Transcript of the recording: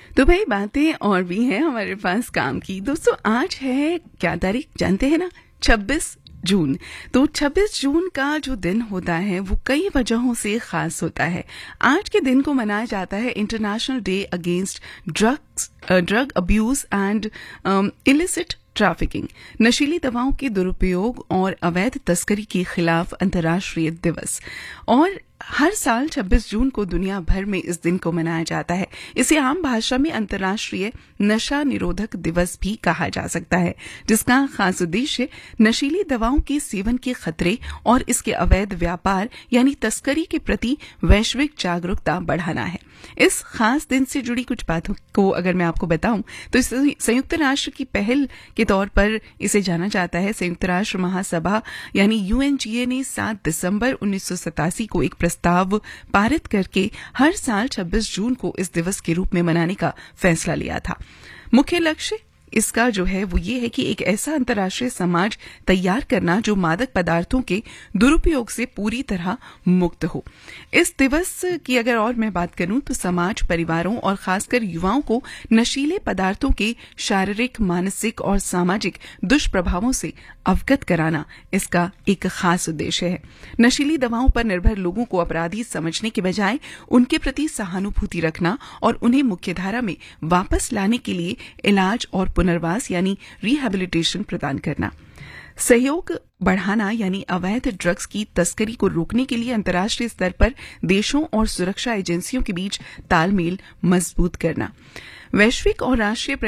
तो भाई बातें और भी हैं हमारे पास काम की। दोस्तों आज है क्या तारीख जानते हैं ना? 26 जून। तो 26 जून का जो दिन होता है वो कई वजहों से खास होता है। आज के दिन को मनाया जाता है international day against drug abuse and illicit trafficking, नशीली दवाओं के दुरुपयोग और अवैध तस्करी के खिलाफ अंतर्राष्ट्रीय दिवस। और हर साल 26 जून को दुनिया भर में इस दिन को मनाया जाता है। इसे आम भाषा में अंतर्राष्ट्रीय नशा निरोधक दिवस भी कहा जा सकता है, जिसका खास उद्देश्य नशीली दवाओं के सेवन के खतरे और इसके अवैध व्यापार यानी तस्करी के प्रति वैश्विक जागरूकता बढ़ाना है। इस खास दिन से जुड़ी कुछ बातों को अगर मैं आपको बताऊं तो संयुक्त राष्ट्र की पहल के तौर पर इसे जाना जाता है। संयुक्त राष्ट्र महासभा यानी यूएनजीए ने 7 दिसंबर 1987 को एक प्रस्ताव पारित करके हर साल 26 जून को इस दिवस के रूप में मनाने का फैसला लिया था। मुख्य लक्ष्य इसका जो है वो ये है कि एक ऐसा अंतर्राष्ट्रीय समाज तैयार करना जो मादक पदार्थों के दुरुपयोग से पूरी तरह मुक्त हो। इस दिवस की अगर और मैं बात करूं तो समाज, परिवारों और खासकर युवाओं को नशीले पदार्थों के शारीरिक, मानसिक और सामाजिक दुष्प्रभावों से अवगत कराना इसका एक खास उद्देश्य है। नशीली दवाओं पर निर्भर लोगों को अपराधी समझने के बजाय उनके प्रति सहानुभूति रखना और उन्हें मुख्यधारा में वापस लाने के लिए इलाज और पुनर्वास यानी रिहैबिलिटेशन प्रदान करना। सहयोग बढ़ाना यानी अवैध ड्रग्स की तस्करी को रोकने के लिए अंतर्राष्ट्रीय स्तर पर देशों और सुरक्षा एजेंसियों के बीच तालमेल मजबूत करना। वैश्विक और राष्ट्रीय